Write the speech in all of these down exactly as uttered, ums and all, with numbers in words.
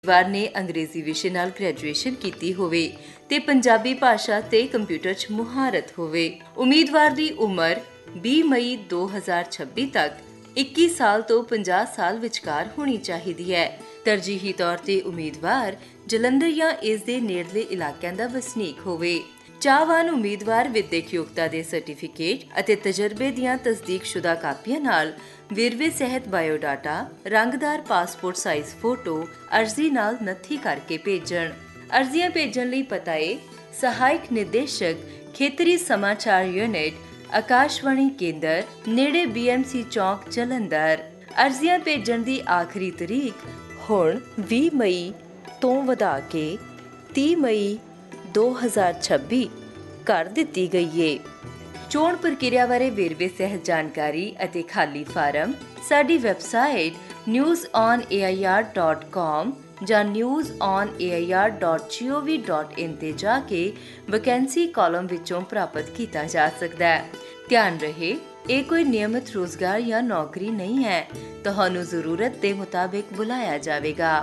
ਵਾਰ ਨੇ ਅੰਗਰੇਜ਼ੀ ਵਿਸ਼ੇ ਨਾਲ ਗ੍ਰੈਜੂਏਸ਼ਨ ਕੀਤੀ ਹੋਵੇ ਤੇ ਪੰਜਾਬੀ ਭਾਸ਼ਾ ਤੇ ਕੰਪਿਊਟਰ 'ਚ ਮੁਹਾਰਤ ਹੋਵੇ। ਉਮੀਦਵਾਰ ਦੀ ਉਮਰ ਵੀਹ ਮਈ ਦੋ ਹਜ਼ਾਰ ਛੱਬੀ ਤੱਕ ਇੱਕੀ ਸਾਲ ਤੋਂ ਪੰਜਾਹ ਸਾਲ ਵਿਚਕਾਰ ਹੋਣੀ ਚਾਹੀਦੀ ਹੈ। ਤਰਜੀਹੀ ਤੌਰ ਤੇ ਉਮੀਦਵਾਰ ਜਲੰਧਰ ਜਾਂ ਇਸ ਦੇ ਨੇੜਲੇ ਇਲਾਕਿਆਂ ਦਾ ਵਸਨੀਕ ਹੋਵੇ। ਚਾਹਵਾਨ ਉਮੀਦਵਾਰ ਵਿਦਿਅਕ ਯੋਗਤਾ ਦੇ ਸਰਟੀਫਿਕੇਟ ਅਤੇ ਤਜਰਬੇ ਦੀਆਂ ਤਸਦੀਕਸ਼ੁਦਾ ਕਾਪੀਆਂ ਨਾਲ ਵੇਰਵੇ ਸਹਿਤ ਬਾਇਓਡਾਟਾ, ਰੰਗਦਾਰ ਪਾਸਪੋਰਟ ਸਾਈਜ਼ ਫੋਟੋ ਅਰਜ਼ੀ ਨਾਲ ਨੱਥੀ ਕਰਕੇ ਭੇਜਣ। ਅਰਜ਼ੀਆਂ ਭੇਜਣ ਲਈ ਪਤਾ ਹੈ ਸਹਾਇਕ ਨਿਰਦੇਸ਼ਕ, ਖੇਤਰੀ ਸਮਾਚਾਰ ਯੂਨਿਟ, ਆਕਾਸ਼ਵਾਣੀ ਕੇਂਦਰ, ਨੇੜੇ ਬੀ ਐਮ ਸੀ ਚੌਕ, ਜਲੰਧਰ। ਅਰਜ਼ੀਆਂ ਭੇਜਣ ਦੀ ਆਖਰੀ ਤਰੀਕ ਹੁਣ ਵੀਹ ਮਈ ਤੋਂ ਵਧਾ ਕੇ ਤੀਹ ਮਈ ਦੋ ਹਜ਼ਾਰ ਛੱਬੀ ਕਰ ਦਿੱਤੀ ਗਈ ਹੈ। ਚੋਣ ਪ੍ਰਕਿਰਿਆ ਬਾਰੇ ਵੇਰਵੇ ਸਹਿਤ ਜਾਣਕਾਰੀ ਅਤੇ ਖਾਲੀ ਫਾਰਮ ਸਾਡੀ website news on A I R dot com ਜਾਂ news on A I R dot ਜੀ ਓ ਵੀ ਡਾਟ ਇਨ ਤੇ ਜਾ ਕੇ ਵੈਕੈਂਸੀ ਕਾਲਮ ਵਿੱਚੋਂ ਪ੍ਰਾਪਤ ਕੀਤਾ ਜਾ ਸਕਦਾ ਹੈ। ਧਿਆਨ ਰਹੇ, ਇਹ ਕੋਈ ਨਿਯਮਿਤ ਰੋਜ਼ਗਾਰ ਜਾਂ ਨੌਕਰੀ ਨਹੀਂ ਹੈ। ਤੁਹਾਨੂੰ ਜ਼ਰੂਰਤ ਦੇ ਮੁਤਾਬਿਕ ਬੁਲਾਇਆ ਜਾਵੇਗਾ।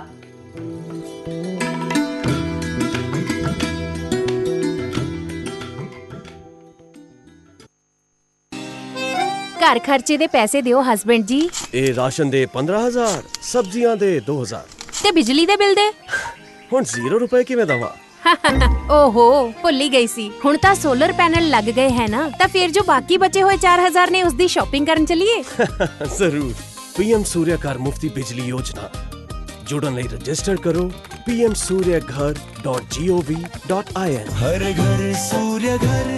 ਘਰ ਖਰਚੇ ਦੇ ਪੈਸੇ ਦਿਓ ਹਸਬੈਂਡ ਜੀ। ਇਹ ਰਾਸ਼ਨ ਦੇ ਪੰਦਰਾਂ ਹਜ਼ਾਰ, ਸਬਜ਼ੀਆਂ ਦੇ ਦੋ ਹਜ਼ਾਰ ਤੇ ਬਿਜਲੀ ਦੇ ਬਿੱਲ ਦੇ ਹੁਣ ਜ਼ੀਰੋ ਰੁਪਏ ਕਿਵੇਂ ਦਵਾਂ? ਓਹੋ, ਭੁੱਲ ਹੀ ਗਈ ਸੀ। ਹੁਣ ਤਾਂ ਸੋਲਰ ਪੈਨਲ ਲੱਗ ਗਏ ਹੈ ਨਾ, ਤਾਂ ਫਿਰ ਜੋ ਬਾਕੀ ਬਚੇ ਹੋਏ ਚਾਰ ਹਜ਼ਾਰ ਨੇ ਉਸ ਦੀ ਸ਼ਾਪਿੰਗ ਕਰਨ ਚਲੀਏ। ਜ਼ਰੂਰ। ਪੀਐਮ ਸੂਰਿਆ ਘਰ ਮੁਫਤੀ ਬਿਜਲੀ ਯੋਜਨਾ ਜੁੜਨ ਲਈ ਰਜਿਸਟਰ ਕਰੋ ਪੀ ਐਮ ਸੂਰਿਆ ਘਰ ਡਾਟ ਜੀ ਓ ਵੀ ਡਾਟ ਆਈ ਐਨ। ਹਰ ਘਰ ਸੂਰਿਆ ਘਰ।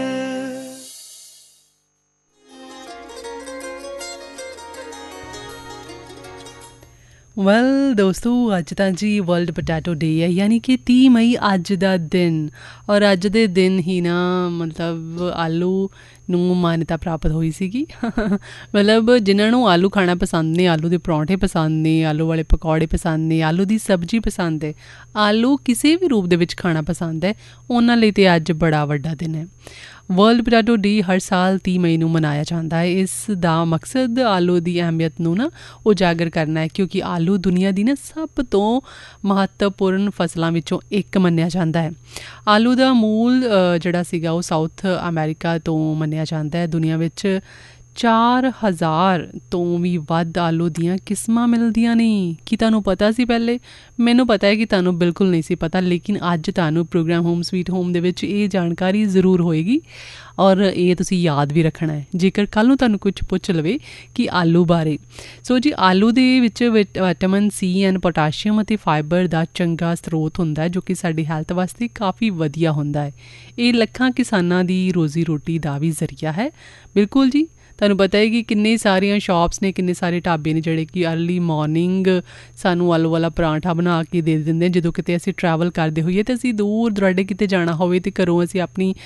ਵੈਲ ਦੋਸਤੋ, ਅੱਜ ਤਾਂ ਜੀ ਵਰਲਡ ਪੋਟੈਟੋ ਡੇ ਹੈ, ਯਾਨੀ ਕਿ ਤੀਹ ਮਈ ਅੱਜ ਦਾ ਦਿਨ। ਔਰ ਅੱਜ ਦੇ ਦਿਨ ਹੀ ਨਾ ਮਤਲਬ ਆਲੂ ਨੂੰ ਮਾਨਤਾ ਪ੍ਰਾਪਤ ਹੋਈ ਸੀਗੀ। ਮਤਲਬ ਜਿਨ੍ਹਾਂ ਨੂੰ ਆਲੂ ਖਾਣਾ ਪਸੰਦ ਨੇ, ਆਲੂ ਦੇ ਪਰੌਂਠੇ ਪਸੰਦ ਨੇ, ਆਲੂ ਵਾਲੇ ਪਕੌੜੇ ਪਸੰਦ ਨੇ, ਆਲੂ ਦੀ ਸਬਜ਼ੀ ਪਸੰਦ ਹੈ, ਆਲੂ ਕਿਸੇ ਵੀ ਰੂਪ ਦੇ ਵਿੱਚ ਖਾਣਾ ਪਸੰਦ ਹੈ, ਉਹਨਾਂ ਲਈ ਤਾਂ ਅੱਜ ਬੜਾ ਵੱਡਾ ਦਿਨ ਹੈ। ਵਰਲਡ ਪੋਟੈਟੋ ਡੇ ਹਰ ਸਾਲ ਤੀਹ ਮਈ ਨੂੰ ਮਨਾਇਆ ਜਾਂਦਾ ਹੈ। ਇਸ ਦਾ ਮਕਸਦ ਆਲੂ ਦੀ ਅਹਿਮੀਅਤ ਨੂੰ ਨਾ ਉਜਾਗਰ ਕਰਨਾ ਹੈ, ਕਿਉਂਕਿ ਆਲੂ ਦੁਨੀਆ ਦੀ ਨਾ ਸਭ ਤੋਂ ਮਹੱਤਵਪੂਰਨ ਫਸਲਾਂ ਵਿੱਚੋਂ ਇੱਕ ਮੰਨਿਆ ਜਾਂਦਾ ਹੈ। ਆਲੂ ਦਾ ਮੂਲ ਜਿਹੜਾ ਸੀਗਾ ਉਹ ਸਾਊਥ ਅਮਰੀਕਾ ਤੋਂ ਮੰਨਿਆ ਜਾਂਦਾ ਹੈ। ਦੁਨੀਆ ਵਿੱਚ ਚਾਰ ਹਜ਼ਾਰ ਤੋਂ ਵੀ ਵੱਧ ਆਲੂ ਦੀਆਂ ਕਿਸਮਾਂ ਮਿਲਦੀਆਂ ਨੇ। ਕੀ ਤੁਹਾਨੂੰ ਪਤਾ ਸੀ ਪਹਿਲੇ? ਮੈਨੂੰ ਪਤਾ ਹੈ ਕਿ ਤੁਹਾਨੂੰ ਬਿਲਕੁਲ ਨਹੀਂ ਸੀ ਪਤਾ, ਲੇਕਿਨ ਅੱਜ ਤੁਹਾਨੂੰ ਪ੍ਰੋਗਰਾਮ ਹੋਮ ਸਵੀਟ ਹੋਮ ਦੇ ਵਿੱਚ ਇਹ ਜਾਣਕਾਰੀ ਜ਼ਰੂਰ ਹੋਏਗੀ ਔਰ ਇਹ ਤੁਸੀਂ ਯਾਦ ਵੀ ਰੱਖਣਾ ਹੈ ਜੇਕਰ ਕੱਲ੍ਹ ਨੂੰ ਤੁਹਾਨੂੰ ਕੁਛ ਪੁੱਛ ਲਵੇ ਕਿ ਆਲੂ ਬਾਰੇ। ਸੋ ਜੀ, ਆਲੂ ਦੇ ਵਿੱਚ ਵਿਟਾਮਿਨ ਸੀ ਐਂਡ ਪੋਟਾਸ਼ੀਅਮ ਅਤੇ ਫਾਈਬਰ ਦਾ ਚੰਗਾ ਸਰੋਤ ਹੁੰਦਾ ਹੈ, ਜੋ ਕਿ ਸਾਡੀ ਹੈਲਥ ਵਾਸਤੇ ਕਾਫੀ ਵਧੀਆ ਹੁੰਦਾ ਹੈ। ਇਹ ਲੱਖਾਂ ਕਿਸਾਨਾਂ ਦੀ ਰੋਜ਼ੀ ਰੋਟੀ ਦਾ ਵੀ ਜ਼ਰੀਆ ਹੈ। ਬਿਲਕੁਲ ਜੀ, ਤੁਹਾਨੂੰ ਪਤਾ ਹੈ ਕਿ ਕਿੰਨੇ ਸਾਰੀਆਂ ਸ਼ੌਪਸ ਨੇ, ਕਿੰਨੇ ਸਾਰੇ ਢਾਬੇ ਨੇ ਜਿਹੜੇ ਕਿ ਅਰਲੀ ਮੋਰਨਿੰਗ ਸਾਨੂੰ ਆਲੂ ਵਾਲਾ ਪਰਾਂਠਾ ਬਣਾ ਕੇ ਦੇ ਦਿੰਦੇ। ਜਦੋਂ ਕਿਤੇ ਅਸੀਂ ਟਰੈਵਲ ਕਰਦੇ ਹੋਈਏ ਅਤੇ ਅਸੀਂ ਦੂਰ ਦੁਰਾਡੇ ਕਿਤੇ ਜਾਣਾ ਹੋਵੇ ਅਤੇ ਘਰੋਂ ਅਸੀਂ ਆਪਣੀ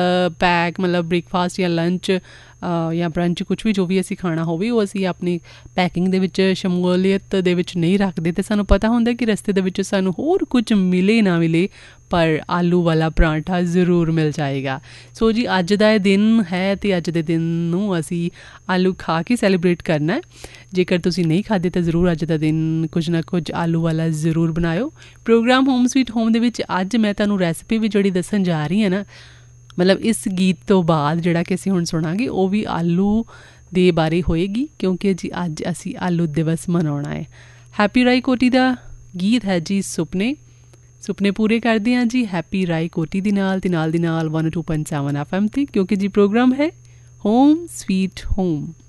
ਪੈਕ ਮਤਲਬ ਬ੍ਰੇਕਫਾਸਟ ਜਾਂ ਲੰਚ ਜਾਂ ਬਰੰਚ ਕੁਛ ਵੀ ਜੋ ਵੀ ਅਸੀਂ ਖਾਣਾ ਹੋਵੇ ਉਹ ਅਸੀਂ ਆਪਣੀ ਪੈਕਿੰਗ ਦੇ ਵਿੱਚ ਸ਼ਮੂਲੀਅਤ ਦੇ ਵਿੱਚ ਨਹੀਂ ਰੱਖਦੇ, ਅਤੇ ਸਾਨੂੰ ਪਤਾ ਹੁੰਦਾ ਕਿ ਰਸਤੇ ਦੇ ਵਿੱਚ ਸਾਨੂੰ ਹੋਰ ਕੁਝ ਮਿਲੇ ਨਾ ਮਿਲੇ ਪਰ ਆਲੂ ਵਾਲਾ ਪਰਾਂਠਾ ਜ਼ਰੂਰ ਮਿਲ ਜਾਏਗਾ। ਸੋ ਜੀ, ਅੱਜ ਦਾ ਇਹ ਦਿਨ ਹੈ ਅਤੇ ਅੱਜ ਦੇ ਦਿਨ ਨੂੰ ਅਸੀਂ ਆਲੂ ਖਾ ਕੇ ਸੈਲੀਬ੍ਰੇਟ ਕਰਨਾ ਹੈ। ਜੇਕਰ ਤੁਸੀਂ ਨਹੀਂ ਖਾਦੇ ਤਾਂ ਜ਼ਰੂਰ ਅੱਜ ਦਾ ਦਿਨ ਕੁਝ ਨਾ ਕੁਝ ਆਲੂ ਵਾਲਾ ਜ਼ਰੂਰ ਬਣਾਇਓ। ਪ੍ਰੋਗਰਾਮ ਹੋਮ ਸਵੀਟ ਹੋਮ ਦੇ ਵਿੱਚ ਅੱਜ ਮੈਂ ਤੁਹਾਨੂੰ ਰੈਸਪੀ ਵੀ ਜਿਹੜੀ ਦੱਸਣ ਜਾ ਰਹੀ ਹਾਂ ਨਾ, ਮਤਲਬ ਇਸ ਗੀਤ ਤੋਂ ਬਾਅਦ ਜਿਹੜਾ ਕਿ ਅਸੀਂ ਹੁਣ ਸੁਣਾਂਗੇ ਉਹ ਵੀ ਆਲੂ ਦੇ ਬਾਰੇ ਹੋਏਗੀ, ਕਿਉਂਕਿ ਜੀ ਅੱਜ ਅਸੀਂ ਆਲੂ ਦਿਵਸ ਮਨਾਉਣਾ ਹੈ। ਹੈਪੀ ਰਾਈ ਕੋਟੀ ਦਾ ਗੀਤ ਹੈ ਜੀ ਸੁਪਨੇ। ਸੁਪਨੇ ਪੂਰੇ ਕਰਦੇ ਹਾਂ ਜੀ ਹੈਪੀ ਰਾਈ ਕੋਟੀ ਦੇ ਨਾਲ ਤੇ ਨਾਲ ਦੀ ਨਾਲ one two point seven F M 'ਤੇ, ਕਿਉਂਕਿ ਜੀ ਪ੍ਰੋਗਰਾਮ ਹੈ ਹੋਮ ਸਵੀਟ ਹੋਮ।